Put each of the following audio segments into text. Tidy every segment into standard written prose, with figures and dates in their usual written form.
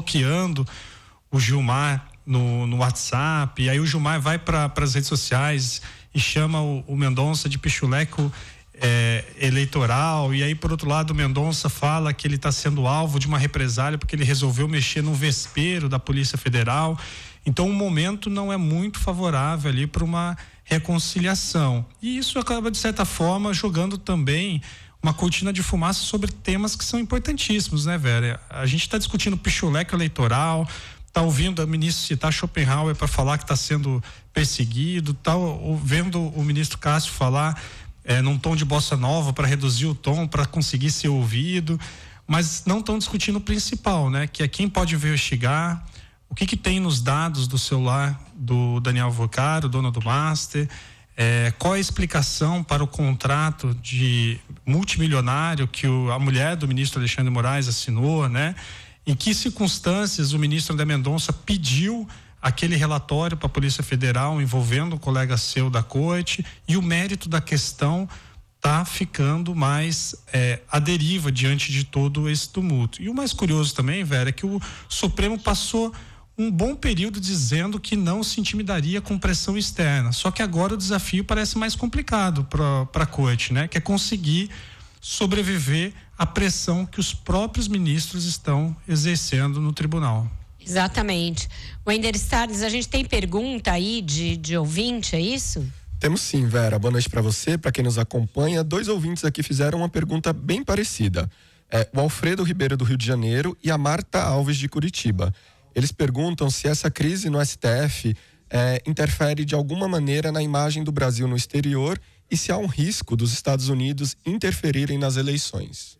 bloqueando o Gilmar no WhatsApp, e aí o Gilmar vai para as redes sociais e chama o Mendonça de pichuleco eleitoral, e aí por outro lado o Mendonça fala que ele está sendo alvo de uma represália porque ele resolveu mexer no vespeiro da Polícia Federal. Então o momento não é muito favorável ali para uma reconciliação, e isso acaba de certa forma jogando também uma cortina de fumaça sobre temas que são importantíssimos, né, Vera? A gente está discutindo pichuleco eleitoral, tá ouvindo a ministra citar Schopenhauer para falar que está sendo perseguido, tá vendo o ministro Cássio falar num tom de bossa nova para reduzir o tom, para conseguir ser ouvido, mas não estão discutindo o principal, né? Que é quem pode investigar, o que tem nos dados do celular do Daniel Vocaro, dono do Master, qual a explicação para o contrato de multimilionário que a mulher do ministro Alexandre Moraes assinou, né? Em que circunstâncias o ministro André Mendonça pediu aquele relatório para a Polícia Federal envolvendo um colega seu da corte, e o mérito da questão está ficando mais à deriva diante de todo esse tumulto. E o mais curioso também, Vera, é que o Supremo passou um bom período dizendo que não se intimidaria com pressão externa, só que agora o desafio parece mais complicado para a corte, né? Que é conseguir sobreviver à pressão que os próprios ministros estão exercendo no tribunal. Exatamente. Wender Salles, a gente tem pergunta aí de ouvinte, é isso? Temos sim, Vera. Boa noite para você, para quem nos acompanha. 2 ouvintes aqui fizeram uma pergunta bem parecida. O Alfredo Ribeiro, do Rio de Janeiro, e a Marta Alves, de Curitiba. Eles perguntam se essa crise no STF interfere de alguma maneira na imagem do Brasil no exterior e se há um risco dos Estados Unidos interferirem nas eleições.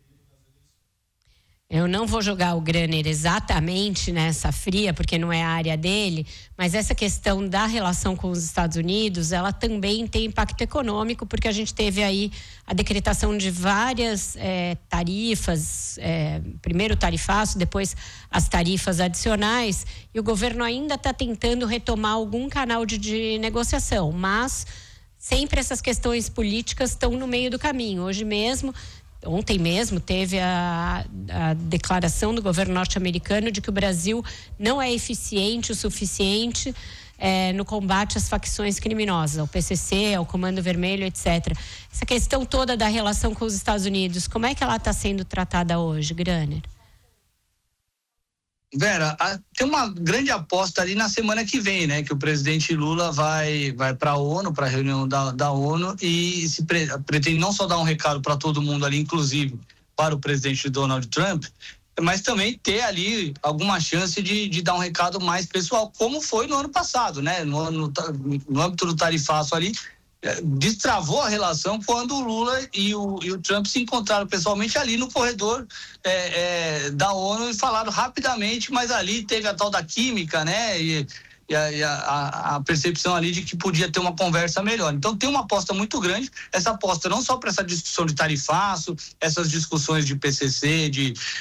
Eu não vou jogar o Granner exatamente nessa fria, porque não é a área dele, mas essa questão da relação com os Estados Unidos, ela também tem impacto econômico, porque a gente teve aí a decretação de várias tarifas, primeiro o tarifaço, depois as tarifas adicionais, e o governo ainda está tentando retomar algum canal de negociação, mas sempre essas questões políticas estão no meio do caminho. Ontem mesmo teve a declaração do governo norte-americano de que o Brasil não é eficiente o suficiente no combate às facções criminosas, ao PCC, ao Comando Vermelho, etc. Essa questão toda da relação com os Estados Unidos, como é que ela está sendo tratada hoje, Granner? Vera, tem uma grande aposta ali na semana que vem, né? Que o presidente Lula vai para a ONU, para a reunião da ONU, e pretende não só dar um recado para todo mundo ali, inclusive para o presidente Donald Trump, mas também ter ali alguma chance de dar um recado mais pessoal, como foi no ano passado, né? No âmbito do tarifaço ali, destravou a relação quando o Lula e o Trump se encontraram pessoalmente ali no corredor da ONU e falaram rapidamente, mas ali teve a tal da química, né? E a percepção ali de que podia ter uma conversa melhor. Então tem uma aposta muito grande, essa aposta não só para essa discussão de tarifaço, essas discussões de PCC,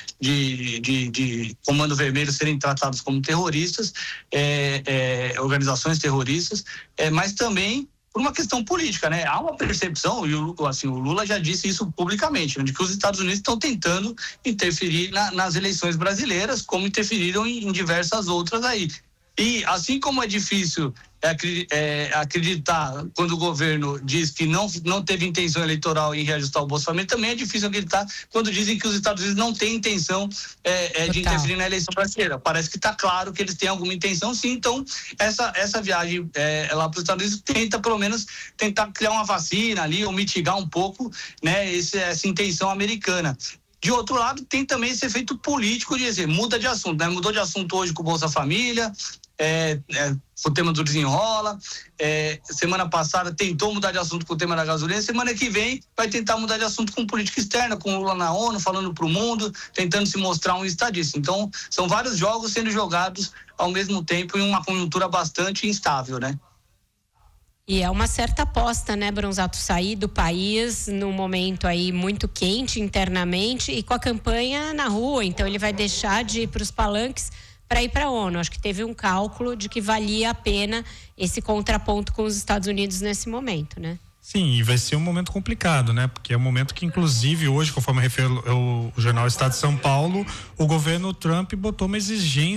de Comando Vermelho serem tratados como terroristas, organizações terroristas, mas também por uma questão política, né? Há uma percepção, e o Lula já disse isso publicamente, né, de que os Estados Unidos estão tentando interferir nas eleições brasileiras, como interferiram em diversas outras aí. E assim como é difícil acreditar quando o governo diz que não teve intenção eleitoral em reajustar o Bolsa Família, também é difícil acreditar quando dizem que os Estados Unidos não têm intenção de interferir na eleição brasileira. Parece que está claro que eles têm alguma intenção, sim. Então essa viagem lá para os Estados Unidos tenta pelo menos tentar criar uma vacina ali ou mitigar um pouco, né, essa intenção americana. De outro lado, tem também esse efeito político de dizer, muda de assunto, né? Mudou de assunto hoje com o Bolsa Família, o tema do desenrola, semana passada tentou mudar de assunto com o tema da gasolina, semana que vem vai tentar mudar de assunto com política externa, com o Lula na ONU, falando para o mundo, tentando se mostrar um estadista. Então, são vários jogos sendo jogados ao mesmo tempo em uma conjuntura bastante instável, né? E é uma certa aposta, né, Bronzato, sair do país num momento aí muito quente internamente e com a campanha na rua. Então ele vai deixar de ir para os palanques para ir para a ONU. Acho que teve um cálculo de que valia a pena esse contraponto com os Estados Unidos nesse momento, né? Sim, e vai ser um momento complicado, né? Porque é um momento que, inclusive, hoje, conforme refere o jornal Estado de São Paulo, o governo Trump botou uma exigência